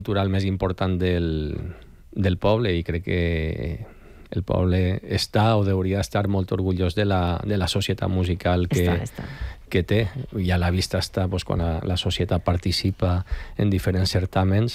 cultural més important del poble, i crec que el poble està o hauria estar molt orgullós de la societat musical que té, i a la vista està quan la societat participa en diferents certàmens,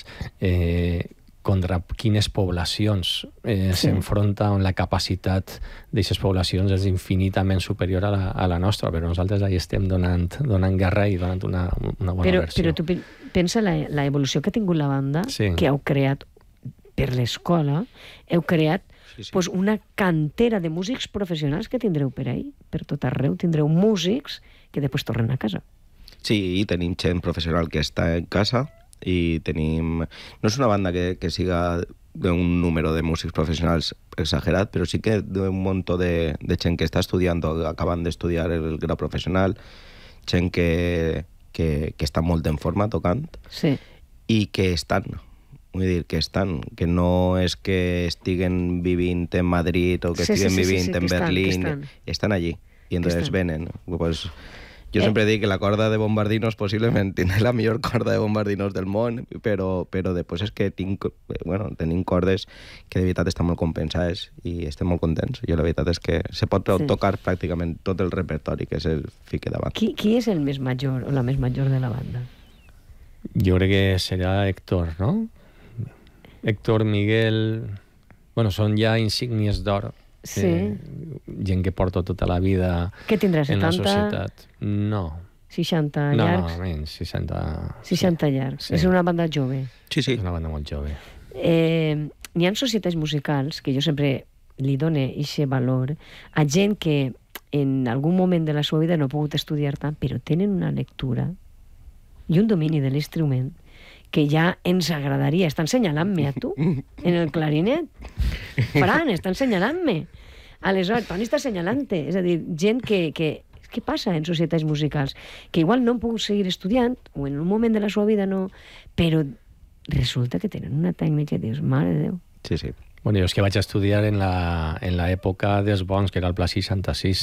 contra quines poblacions s'enfronta, on la capacitat d'aquestes poblacions és infinitament superior a la nostra, però nosaltres ahí estem donant guerra i donant una bona versió. Però tu pensa l'evolució que ha tingut la banda, que heu creat per l'escola, heu creat una cantera de músics professionals que tindreu per ahí, per tot arreu, tindreu músics que després tornen a casa. Sí, tenim gent professional que està en casa, i tenim... No és una banda que siga d'un número de músics professionals exagerat, però sí que d'un munt de gent que està estudiant o acabant d'estudiar el grau professional, gent que està molt en forma tocant, i que estan, vull dir, que no és que estiguen vivint en Madrid o que estiguen vivint en Berlín, estan allí, i entonces venen. Pues, jo sempre dic que la corda de Bombardinos possiblement tindrà la millor corda de Bombardinos del món, però després és que tenim cordes que de veritat estan molt compensades i estem molt contents. Jo la veritat és que se pot tocar pràcticament tot el repertori que se fique davant. Qui és el més major o la més major de la banda? Jo crec que serà Héctor, no? Héctor, Miguel... Bueno, són ja insígnies d'or. Gent que porta tota la vida en la societat. No. 60 llargs? No, menys, 60... 60 llargs. És una banda jove. Sí. És una banda molt jove. N'hi ha societats musicals que jo sempre li dono aquest valor a gent que en algun moment de la seva vida no ha pogut estudiar tant, però tenen una lectura i un domini de l'instrument que ja ens agradaria. Estan senyalant-me a tu, en el clarinet. Fran, estan senyalant-me. Aleshores, Toni està senyalant-te. És a dir, gent que... Què passa en societats musicals? Que igual no han pogut seguir estudiant, o en un moment de la seva vida no, però resulta que tenen una tècnica i dius, mare de Déu. Sí. Bueno, jo és que vaig estudiar en l'època dels bons, que era el Pla 66.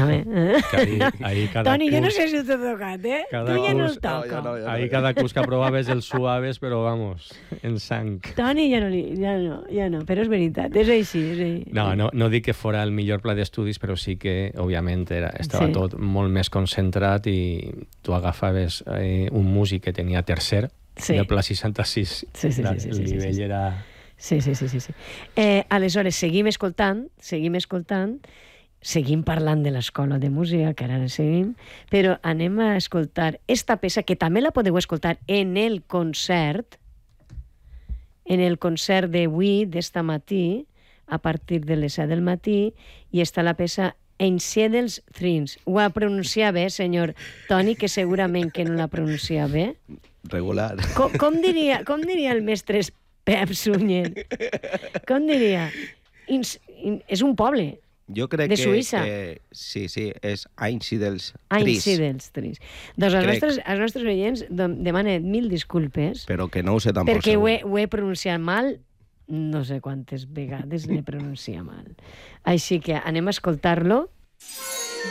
Toni, jo no sé si t'ho he tocat, Tu ja no el toca. Ahí cada curs que aprovaves el suaves, però vamos, en sang. Toni ja no, però és veritat, és així. No dic que fora el millor pla d'estudis, però sí que, òbviament, estava tot molt més concentrat i tu agafaves un músic que tenia tercer, del Pla 66. El nivell era... Sí. Aleshores, seguim escoltant, seguim parlant de l'escola de música, que ara seguim, però anem a escoltar esta peça, que també la podeu escoltar en el concert d'avui, d'esta matí, a partir de les 7 del matí, i està la peça Einsiedels Trins. Ho ha pronunciat bé, senyor Toni, que segurament que no la pronuncia bé. Regular. Com diria el mestre Pep Sunyer? Com diria? És un poble de Suïssa. Sí, és Einsiedels Tris. Einsiedels Tris. Doncs als nostres oients demanen 1000 disculpes. Però que no ho sé tampoc. Perquè ho he pronunciat mal, no sé quantes vegades l'he pronunciat mal. Així que anem a escoltar-lo.